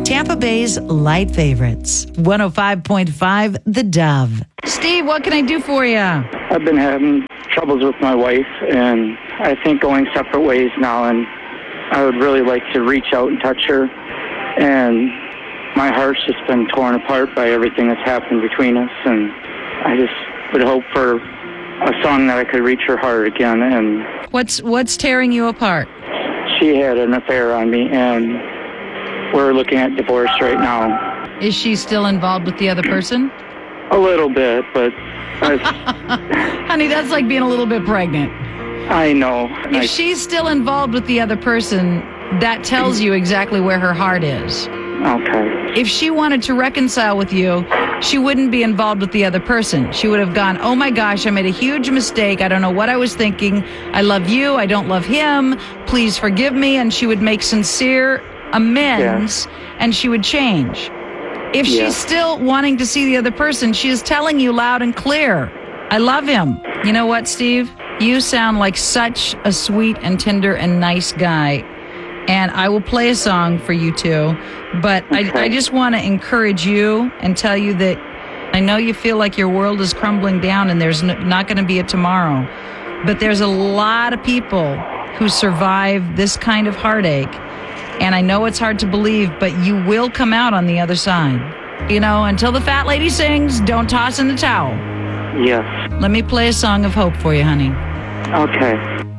Tampa Bay's light favorites. 105.5 The Dove. Steve, what can I do for you? I've been having troubles with my wife, and I think going separate ways now, and I would really like to reach out and touch her. And my heart's just been torn apart by everything that's happened between us, and I just would hope for a song that I could reach her heart again. And What's tearing you apart? she had an affair on me, and we're looking at divorce right now. Is she still involved with the other person? A little bit, but Honey, that's like being a little bit pregnant. I know. If she's still involved with the other person, that tells you exactly where her heart is. Okay. If she wanted to reconcile with you, she wouldn't be involved with the other person. She would have gone, oh my gosh, I made a huge mistake. I don't know what I was thinking. I love you. I don't love him. Please forgive me. And she would make sincere amends, and she would change. If she's still wanting to see the other person, she is telling you loud and clear, I love him. You know what, Steve? You sound like such a sweet and tender and nice guy. And I will play a song for you two. But I just want to encourage you and tell you that I know you feel like your world is crumbling down and there's not going to be a tomorrow. But there's a lot of people who survive this kind of heartache. And I know it's hard to believe, but you will come out on the other side. You know, until the fat lady sings, don't toss in the towel. Yes. Let me play a song of hope for you, honey. Okay.